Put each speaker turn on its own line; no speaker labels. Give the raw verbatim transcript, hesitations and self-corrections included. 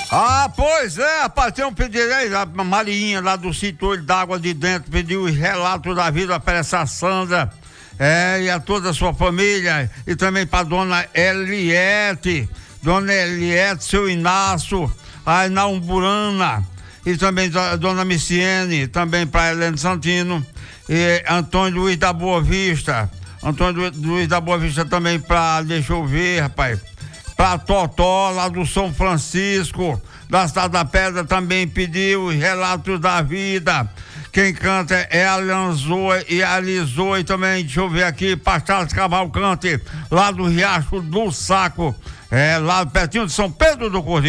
Ah, pois é, rapaz, tem um pedido aí, a Marinha lá do sítio Olho d'Água de Dentro pediu o relato da vida para essa Sandra, é, e a toda a sua família, e também para dona Eliette, dona Eliette, seu Inácio, aí na Umburana, e também a dona Miciene, também para Helene Santino, e Antônio Luiz da Boa Vista, Antônio Luiz da Boa Vista também para, deixa eu ver, rapaz, pra Totó, lá do São Francisco, da Cidade da Pedra, também pediu os relatos da vida. Quem canta é a Lanzoa e a Lizoa, e também, deixa eu ver aqui, Pastor Cavalcante, lá do Riacho do Saco, é, lá pertinho de São Pedro do Cordeiro.